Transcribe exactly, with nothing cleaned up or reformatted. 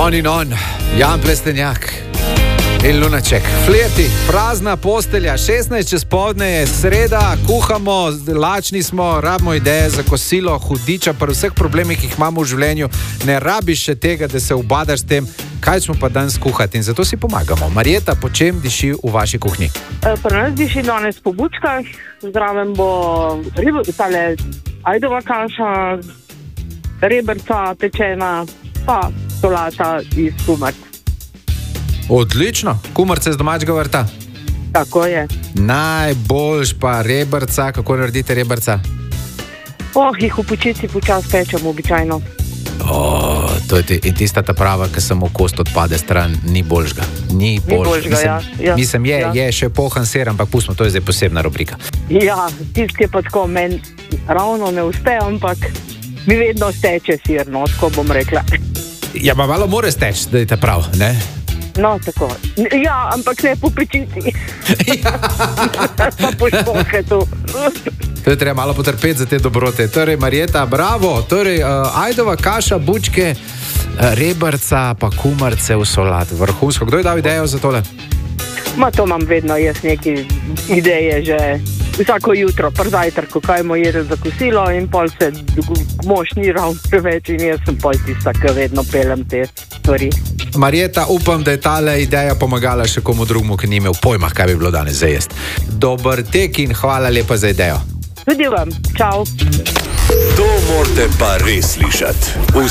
On in on, Jan Plestenjak in Lunaček. Flirti, prazna postelja, šestnajst čez povdne je sreda, kuhamo, lačni smo, rabimo ideje za kosilo, hudiča, pri vseh problemih, ki jih imamo v življenju, ne rabiš še tega, da se ubadaš s tem, kaj smo pa danes kuhati in zato si pomagamo. Marjeta, po čem diši v vaši kuhinji? E, pri nas diši danes po bučkah, zraven bo ribo, tale ajdova kaša, rebrca pečena, pa solata iz kumarc. Odlično, kumarce z domačega vrta. Tako je. Najboljš pa rebrca, kako naredite rebrca? Oh, jih v pečici počas pečemo običajno. Oh, to je in tista ta prava, ki samo kost odpade stran, ni boljšga. Ni boljšga, mislim, ja. ja. Mislim, je, ja. je še pohan ser, ampak pustimo, to je zdaj posebna rubrika. Ja, tisti je pa tako, meni ravno ne uspe, ampak mi vedno steče sir, no, tako bom rekla. Ja, pa malo more steč, da je ta prav, ne? No, tako. Ja, ampak ne po pečici. Ja. Pa po špohetu. To je treba malo potrpeti za te dobrote. Torej, Marjeta, bravo. Torej, uh, ajdova kaša, bučke, uh, rebrca, pa kumarce v solat. Vrhunsko. Kdo je dal idejo za tole? Ma to imam vedno jaz neke ideje že vsako jutro, pri zajtrku, kaj mu jede za kosilo in pol se mož ni ravno preveč in jaz sem pol tista, ki vedno pelem te stvari. Marjeta, upam, da je tale ideja pomagala še komu drugmu, ki ni imel pojma, kaj bi bilo danes za jest. Dober tek in hvala lepa za idejo. Tudi vam. Čau. To morate pa res slišati.